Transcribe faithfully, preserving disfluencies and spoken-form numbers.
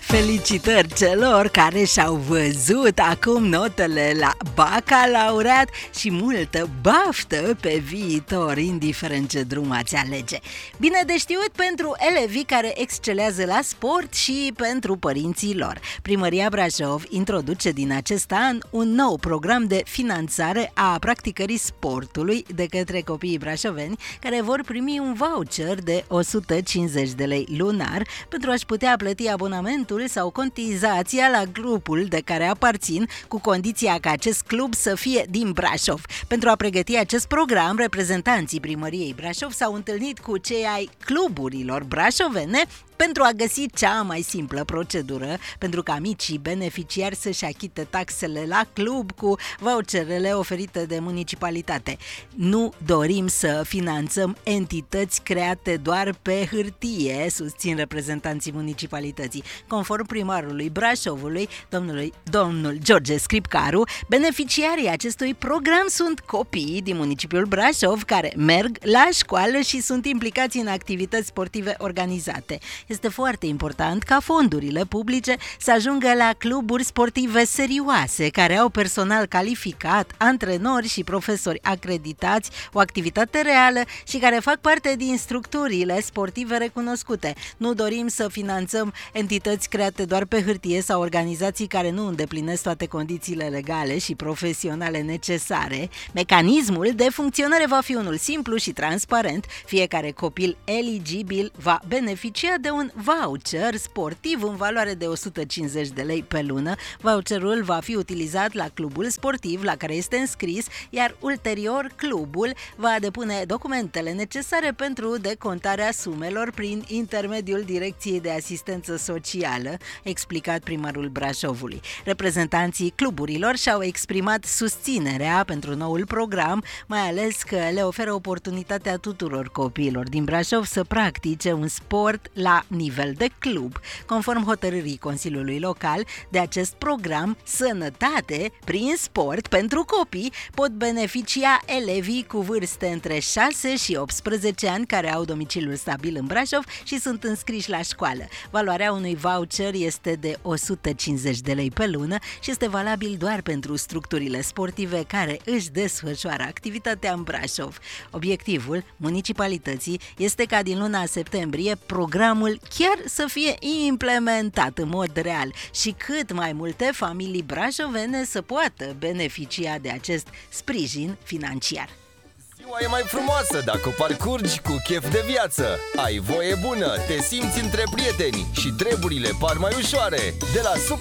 Felicitări celor care și-au văzut acum notele la bacalaureat și multă baftă pe viitor, indiferent ce drum ați alege. Bine de știut pentru elevii care excelează la sport și pentru părinții lor. Primăria Brașov introduce din acest an un nou program de finanțare a practicării sportului de către copiii brașoveni, care vor primi un voucher de o sută cincizeci de lei lunar pentru a-și putea plăti abonamentul sau cotizația la clubul de care aparțin, cu condiția ca acest club să fie din Brașov. Pentru a pregăti acest program, reprezentanții Primăriei Brașov s-au întâlnit cu cei ai cluburilor brașovene pentru a găsi cea mai simplă procedură pentru ca micii beneficiari să-și achite taxele la club cu voucherele oferite de municipalitate. Nu dorim să finanțăm entități create doar pe hârtie, susțin reprezentanții municipalității. Conform primarului Brașovului, domnului, domnul George Scripcaru, beneficiarii acestui program sunt copiii din municipiul Brașov care merg la școală și sunt implicați în activități sportive organizate. Este foarte important ca fondurile publice să ajungă la cluburi sportive serioase, care au personal calificat, antrenori și profesori acreditați, o activitate reală și care fac parte din structurile sportive recunoscute. Nu dorim să finanțăm entități create doar pe hârtie sau organizații care nu îndeplinesc toate condițiile legale și profesionale necesare. Mecanismul de funcționare va fi unul simplu și transparent. Fiecare copil eligibil va beneficia de un voucher sportiv în valoare de o sută cincizeci de lei pe lună. Voucherul va fi utilizat la clubul sportiv la care este înscris, iar ulterior clubul va depune documentele necesare pentru decontarea sumelor prin intermediul Direcției de Asistență Socială, explicat primarul Brașovului. Reprezentanții cluburilor și-au exprimat susținerea pentru noul program, mai ales că le oferă oportunitatea tuturor copiilor din Brașov să practice un sport la nivel de club. Conform hotărârii Consiliului Local, de acest program Sănătate prin sport pentru copii pot beneficia elevii cu vârste între șase și optsprezece ani care au domiciliul stabil în Brașov și sunt înscriși la școală. Valoarea unui voucher este de o sută cincizeci de lei pe lună și este valabil doar pentru structurile sportive care își desfășoară activitatea în Brașov. Obiectivul municipalității este ca din luna septembrie programul chiar să fie implementat în mod real și cât mai multe familii brașovene să poată beneficia de acest sprijin financiar. Ziua e mai frumoasă dacă o parcurgi cu chef de viață. Ai voie bună, te simți între prieteni și treburile par mai ușoare. De la Super